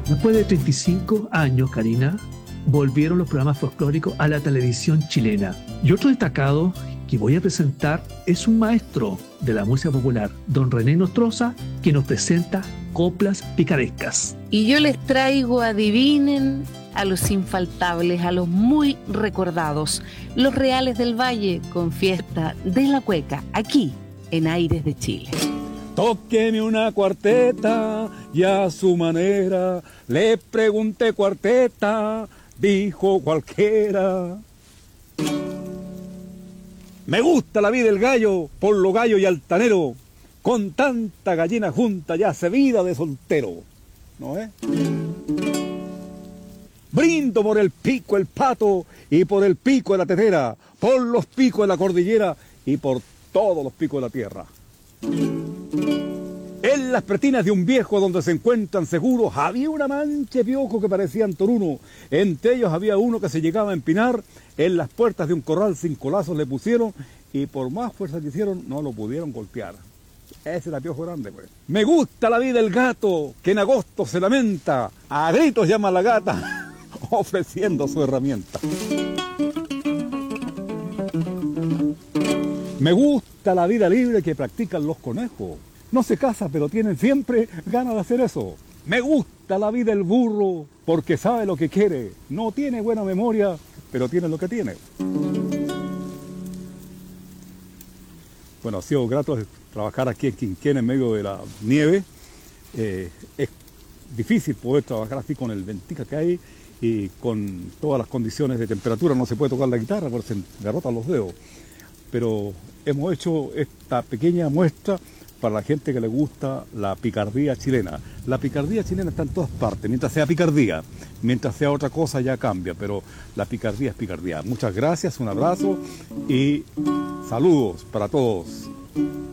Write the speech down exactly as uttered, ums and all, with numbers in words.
Después de treinta y cinco años, Karina, volvieron los programas folclóricos a la televisión chilena. Y otro destacado que voy a presentar es un maestro de la música popular, don René Nostroza, que nos presenta coplas picarescas. Y yo les traigo, adivinen, a los infaltables, a los muy recordados, los Reales del Valle con Fiesta de la Cueca, aquí en Aires de Chile. Tóqueme una cuarteta y a su manera le pregunté cuarteta, dijo cualquiera. Me gusta la vida del gallo, por lo gallo y altanero, con tanta gallina junta ya se vida de soltero, ¿no es? Brindo por el pico el pato y por el pico de la tetera, por los picos de la cordillera y por todos los picos de la tierra. En las pretinas de un viejo donde se encuentran seguros había una mancha de piojos que parecían toruno. Entre ellos había uno que se llegaba a empinar. En las puertas de un corral cinco lazos le pusieron y por más fuerza que hicieron no lo pudieron golpear. Ese era piojo grande, pues. Me gusta la vida del gato que en agosto se lamenta. A gritos llama a la gata ofreciendo su herramienta. Me gusta la vida libre que practican los conejos. No se casa, pero tienen siempre ganas de hacer eso. Me gusta la vida del burro, porque sabe lo que quiere. No tiene buena memoria, pero tiene lo que tiene. Bueno, ha sido grato trabajar aquí en Quinquén en medio de la nieve. Eh, es difícil poder trabajar así con el ventica que hay y con todas las condiciones de temperatura. No se puede tocar la guitarra porque se engarrotan los dedos. Pero hemos hecho esta pequeña muestra para la gente que le gusta la picardía chilena. La picardía chilena está en todas partes, mientras sea picardía, mientras sea otra cosa ya cambia, pero la picardía es picardía. Muchas gracias, un abrazo y saludos para todos.